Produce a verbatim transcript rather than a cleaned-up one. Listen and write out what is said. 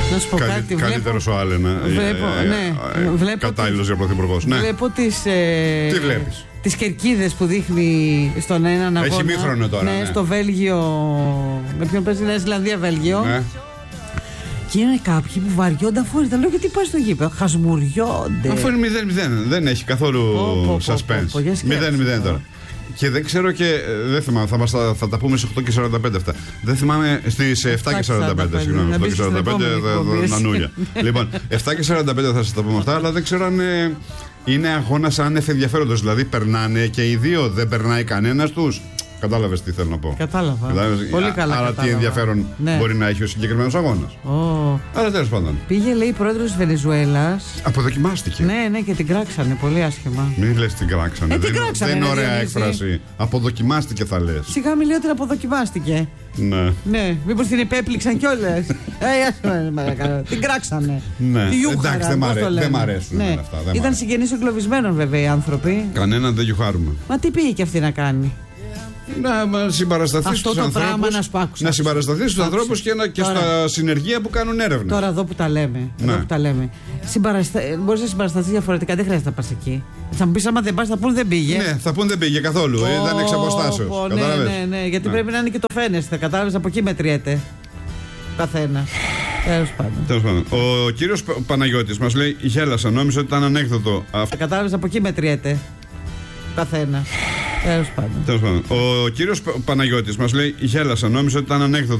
Να σου πω Καλύ, κάτι. Καλύτερος ο Άλενα. Βλέπω, ε, ναι, ε, βλέπω κατάλληλος για πρωθυπουργός. Ναι. Βλέπω τις. Ε, Τι βλέπεις? Τις κερκίδες που δείχνει στον έναν αγώνα. Έχει μήχρονο τώρα. Ναι, ναι, στο Βέλγιο. Με ποιον παίζει, Νέα Ζηλανδία, Βέλγιο. Ναι. Και είναι κάποιοι που βαριόνται αφόρητα. Λέω, γιατί πάει στο γήπεδο? Χασμουριόνται. Αφού είναι μηδέν μηδέν. Δεν έχει καθόλου suspense. μηδέν μηδέν τώρα. Και δεν ξέρω και. Δεν θυμάμαι, θα, μας, θα, θα τα πούμε στις οκτώ και σαράντα πέντε αυτά. Δεν θυμάμαι στις επτά και σαράντα πέντε. Συγγνώμη, οκτώ και σαράντα πέντε νανούλια. Λοιπόν, επτά και σαράντα πέντε θα σας τα πούμε αυτά, αλλά δεν ξέρω αν ε, είναι αγώνας άνευ ενδιαφέροντος. Δηλαδή περνάνε και οι δύο, δεν περνάει κανένας τους. Κατάλαβες τι θέλω να πω? Κατάλαβα. Κατάλαβες. Πολύ καλά. Άρα κατάλαβα. τι ενδιαφέρον ναι. μπορεί να έχει ο συγκεκριμένος αγώνας. Oh. Αλλά τέλος πάντων. Πήγε, λέει, η πρόεδρος της Βενεζουέλας. Αποδοκιμάστηκε. Ναι, ναι, και την κράξανε πολύ άσχημα. Μην λες την κράξανε. Ε, την δεν, κράξανε, δεν είναι ωραία Διονύση. έκφραση. Αποδοκιμάστηκε θα λες. Σιγά μη λέω ότι αποδοκιμάστηκε. Ναι. Ναι, μήπως την υπέπληξαν κιόλας. ε, την κράξανε. Ναι. Τη γιούχαρα, Εντάξει, δεν μ' αρέ- πώς το λένε. δεν μ' αρέσουν Ναι. εμένα αυτά, δεν μ' Ήταν αρέσουν. συγγενείς εγκλωβισμένων βέβαια οι άνθρωποι. Κανέναν δεν γιουχάρουμε. Μα τι πήγε και αυτή να κάνει? Να συμπαρασταθεί Αυτό στους το πράγμα ανθρώπους. να σου πω, άκουσα. Να συμπαρασταθεί στους Άκουσα. ανθρώπους και, να, και Τώρα. στα συνεργεία που κάνουν έρευνα. Τώρα εδώ που τα λέμε. Ναι. Εδώ που τα λέμε. Συμπαραστα... Μπορείς να συμπαρασταθείς διαφορετικά, δεν χρειάζεται να πας εκεί. Θα μου πεις, άμα δεν πας, θα πούν δεν πήγε. Ναι, θα πούν δεν πήγε καθόλου. Ω, Ήταν εξ αποστάσεως. πω, ναι, Κατάλαβες? ναι, ναι, γιατί Ναι. πρέπει να είναι και το φαίνεστε. Κατάλαβες, από εκεί μετριέται. Καθένα. Τέλος πάντων. Τέλος πάντων. Ο κύριος Πα- Παναγιώτης μας λέει: γέλασα, νόμιζα ότι ήταν ανέκδοτο. Αυτό. Κατάλαβες, από εκεί μετριέται. Καθένα. Τέλος πάντων. Τέλος πάντων. Ο κύριος Πα- Παναγιώτης μας λέει: γέλασα, νόμιζα ότι ήταν ανέκδοτο.